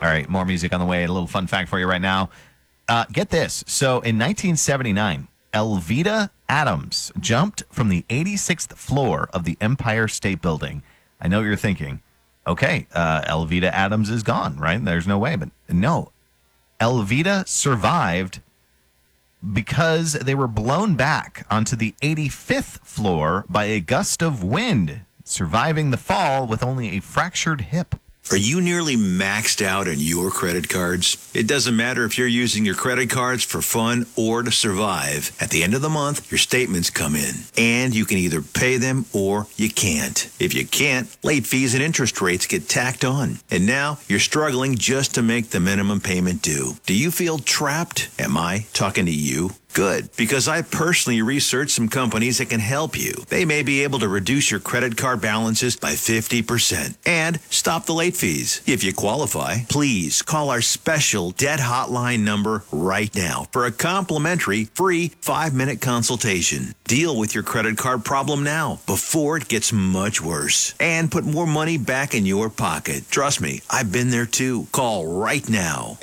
All right, more music on the way. A little fun fact for you right now. Get this. So in 1979, Elvita Adams jumped from the 86th floor of the Empire State Building. I know what you're thinking. Okay, Elvita Adams is gone, right? There's no way. But no, Elvita survived because they were blown back onto the 85th floor by a gust of wind, surviving the fall with only a fractured hip. Are you nearly maxed out on your credit cards? It doesn't matter if you're using your credit cards for fun or to survive. At the end of the month, your statements come in, and you can either pay them or you can't. If you can't, late fees and interest rates get tacked on. And now you're struggling just to make the minimum payment due. Do you feel trapped? Am I talking to you? Good, because I personally researched some companies that can help you. They may be able to reduce your credit card balances by 50% and stop the late fees. If you qualify, please call our special debt hotline number right now for a complimentary free 5-minute consultation. Deal with your credit card problem now before it gets much worse and put more money back in your pocket. Trust me, I've been there too. Call right now.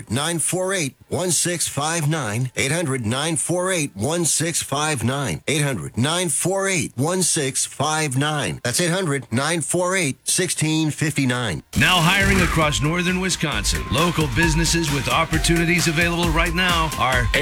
800-948-1659. 800-948-1659. 800-948-1659. That's 800-948-1659. Now hiring across northern Wisconsin. Local businesses with opportunities available right now are